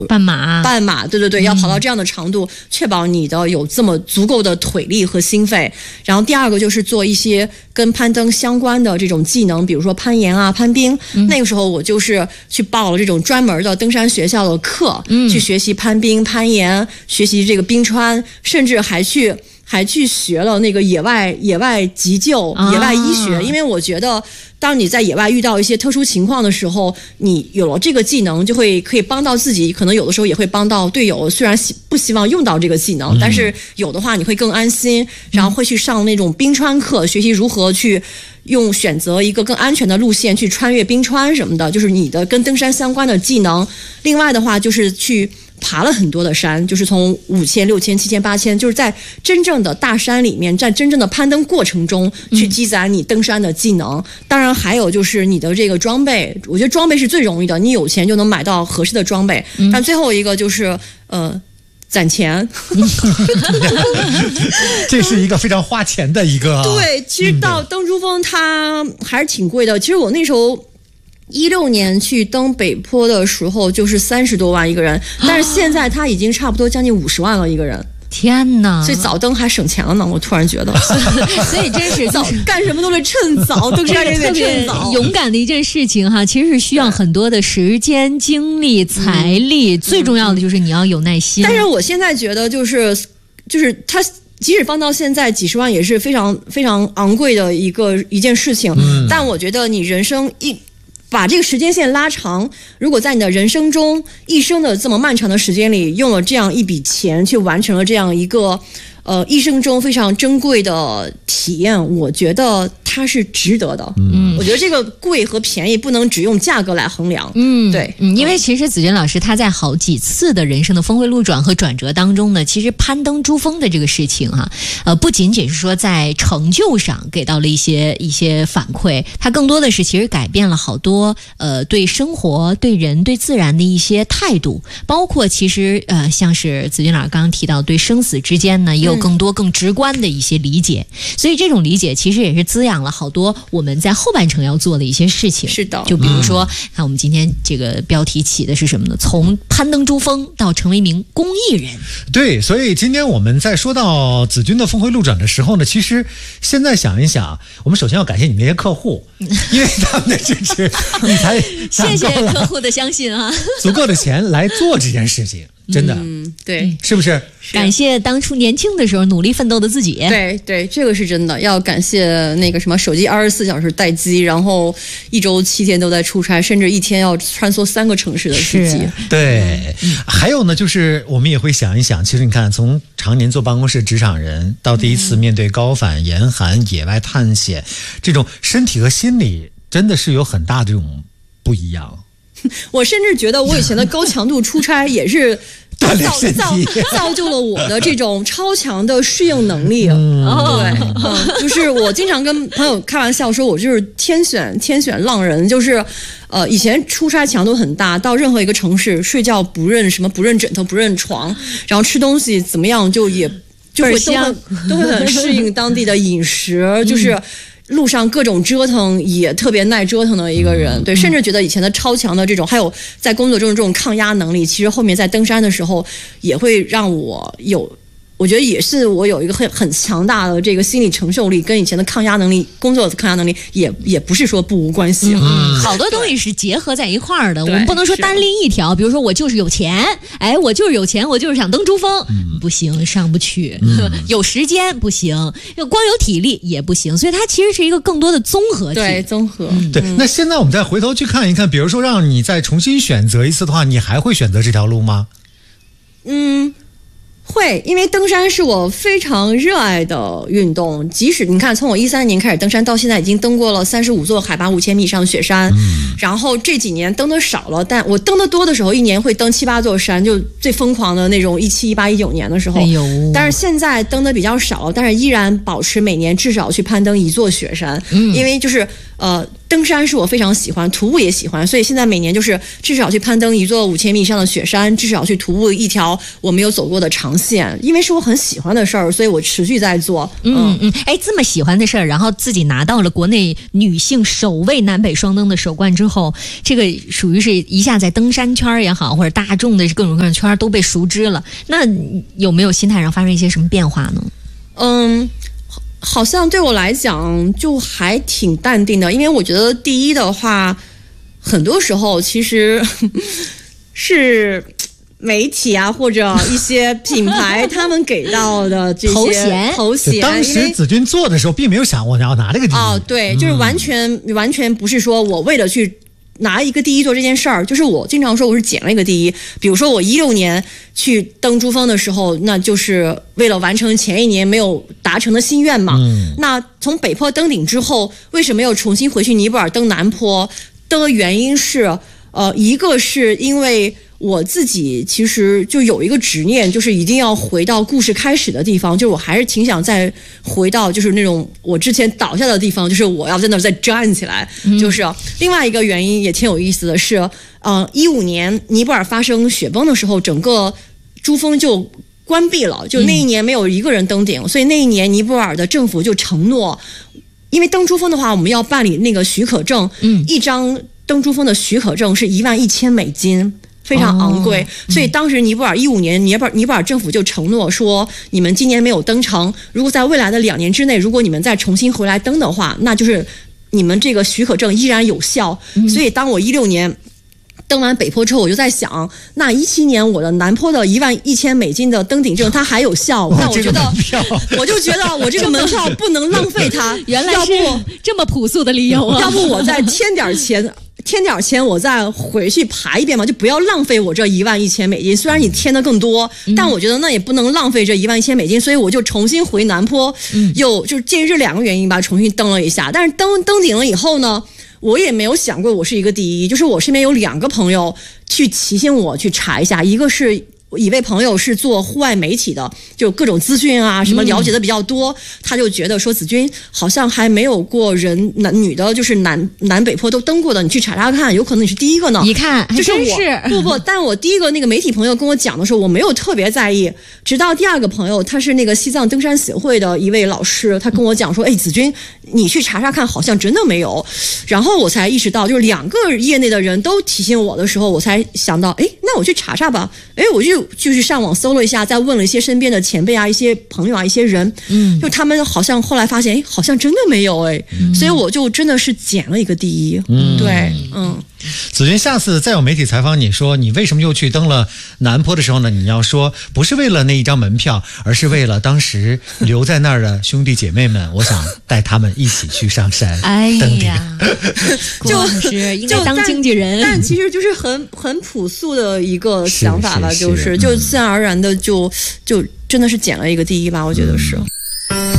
半马， 对，要跑到这样的长度，确保你的有这么足够的腿力和心肺。然后第二个就是做一些跟攀登相关的这种技能，比如说攀岩啊、攀冰。那个时候我就是去报了这种专门的登山学校的课，去学习攀冰、攀岩，学习这个冰川，甚至还去学了那个野外急救、野外医学，因为我觉得当你在野外遇到一些特殊情况的时候，你有了这个技能，就可以帮到自己，可能有的时候也会帮到队友。虽然不希望用到这个技能，但是有的话你会更安心。然后会去上那种冰川课，学习如何去选择一个更安全的路线去穿越冰川什么的，就是你的跟登山相关的技能。另外的话就是去爬了很多的山，就是从5000、6000、7000、8000，就是在真正的大山里面，在真正的攀登过程中去积攒你登山的技能。当然还有就是你的这个装备，我觉得装备是最容易的，你有钱就能买到合适的装备。但最后一个就是攒钱。 这是一个非常花钱的一个。 对，其实到登珠峰它还是挺贵的。其实我那时候16年去登北坡的时候就是30多万一个人，但是现在它已经差不多将近50万了一个人。 天哪！ 所以早登还省钱了呢，我突然觉得。 所以真是早干什么都得趁早，登山也得趁早。 勇敢的一件事情哈，其实是需要很多的时间、精力、财力，最重要的就是你要有耐心。 但是我现在觉得就是它。即使放到现在，几十万也是非常非常昂贵的一件事情。但我觉得你人生把这个时间线拉长，如果在你的人生中一生的这么漫长的时间里，用了这样一笔钱去完成了这样一个一生中非常珍贵的体验，我觉得它是值得的。我觉得这个贵和便宜不能只用价格来衡量。对， 因为其实子君老师他在好几次的人生的峰回路转和转折当中呢，其实攀登珠峰的这个事情不仅仅是说在成就上给到了一些反馈，它更多的是其实改变了好多对生活、对人、对自然的一些态度，包括其实像是子君老师刚刚提到对生死之间呢也有更多更直观的一些理解，所以这种理解其实也是滋养了好多我们在后半程要做的一些事情。 是的， 就比如说看我们今天这个标题起的是什么呢？从攀登珠峰到成为一名公益人。 对，所以今天我们在说到子君的峰回路转的时候呢，其实现在想一想，我们首先要感谢你那些客户，因为他们的支持，你才谢谢客户的相信啊， 足够的钱来做这件事情。真的， 对， 是不是？ 感谢当初年轻的时候努力奋斗的自己。 对，这个是真的。要感谢那个什么手机24小时待机，然后1周7天都在出差，甚至一天要穿梭3个城市的司机。 对，还有呢，就是我们也会想一想，其实你看，从常年坐办公室职场人到第一次面对高反、严寒、野外探险，这种身体和心理真的是有很大的这种不一样。 我甚至觉得我以前的高强度出差也是造就了我的这种超强的适应能力。对，就是我经常跟朋友开玩笑说，我就是天选浪人，就是以前出差强度很大，到任何一个城市睡觉不认枕头不认床，然后吃东西怎么样就会都会很适应当地的饮食，就是路上各种折腾也特别耐折腾的一个人。对，甚至觉得以前的超强的这种，还有在工作中的这种抗压能力，其实后面在登山的时候也会让我觉得也是我有一个很强大的这个心理承受力，跟以前的抗压能力、工作的抗压能力也不是说不无关系。 好多东西是结合在一块儿的，我们不能说单拎一条。比如说我就是有钱，我就是有钱，我就是想登珠峰，不行，上不去。有时间不行，光有体力也不行，所以它其实是一个更多的综合体。 对，综合。 对，那现在我们再回头去看一看，比如说让你再重新选择一次的话，你还会选择这条路吗？ 会，因为登山是我非常热爱的运动。即使你看，从我13年开始登山到现在，已经登过了35座海拔5000米以上的雪山。然后这几年登的少了，但我登的多的时候，一年会登7、8座山，就最疯狂的那种17、18、19年的时候。但是现在登的比较少，但是依然保持每年至少去攀登1座雪山。因为就是登山是我非常喜欢，徒步也喜欢，所以现在每年就是至少去攀登一座5000米以上的雪山，至少去徒步一条我没有走过的长线，因为是我很喜欢的事儿，所以我持续在做。 哎，这么喜欢的事儿，然后自己拿到了国内女性首位南北双登的首冠之后，这个属于是一下在登山圈也好，或者大众的各种各样圈都被熟知了，那有没有心态上发生一些什么变化呢？ 好像对我来讲就还挺淡定的，因为我觉得第一的话，很多时候其实是媒体啊或者一些品牌他们给到的这些头衔。 当时子君做的时候并没有想我要拿这个第一。 对，就是完全不是说我为了去拿一个第一做这件事儿，就是我经常说我是捡了一个第一。比如说我16年去登珠峰的时候，那就是为了完成前一年没有达成的心愿嘛。那从北坡登顶之后，为什么又重新回去尼泊尔登南坡的原因是，一个是因为我自己其实就有一个执念，就是一定要回到故事开始的地方，就是我还是挺想再回到就是那种我之前倒下的地方，就是我要在那儿再站起来。就是另外一个原因也挺有意思的是，15年尼泊尔发生雪崩的时候，整个珠峰就关闭了，就那一年没有一个人登顶，所以那一年尼泊尔的政府就承诺，因为登珠峰的话我们要办理那个许可证，一张登珠峰的许可证是11000美金。非常昂贵，所以当时尼泊尔15年，尼泊尔政府就承诺说，你们今年没有登成，如果在未来的2年之内，如果你们再重新回来登的话，那就是你们这个许可证依然有效。所以当我16年登完北坡之后，我就在想，那17年我的南坡的11000美金的登顶证它还有效，那我觉得，我就觉得我这个门票不能浪费它。 原来是这么朴素的理由啊！ 要不我再添点钱，我再回去爬一遍嘛，就不要浪费我这11000美金。虽然你添的更多，但我觉得那也不能浪费这11000美金，所以我就重新回南坡，就是鉴于这2个原因吧，重新登了一下。但是登顶了以后呢，我也没有想过我是一个第一，就是我身边有2个朋友去提醒我去查一下，一个是一位朋友是做户外媒体的，就各种资讯啊什么了解的比较多，他就觉得说子君好像还没有过人女的，就是南北坡都登过的，你去查查看，有可能你是第一个呢。 一看还真是不，但我第一个那个媒体朋友跟我讲的时候，我没有特别在意，直到第2个朋友，他是那个西藏登山协会的一位老师，他跟我讲说，子君你去查查看，好像真的没有。然后我才意识到，就是2个业内的人都提醒我的时候，我才想到，那我去查查吧。我就是上网搜了一下，再问了一些身边的前辈啊、一些朋友啊、一些人，就他们好像后来发现，好像真的没有所以我就真的是捡了一个第一。对， 子君，下次再有媒体采访你说你为什么又去登了南坡的时候呢，你要说不是为了那一张门票，而是为了当时留在那儿的兄弟姐妹们，我想带他们一起去上山登顶。 就是应该当经纪人， 但其实就是很朴素的一个想法吧，就自然而然的就真的是捡了一个第一吧，我觉得是。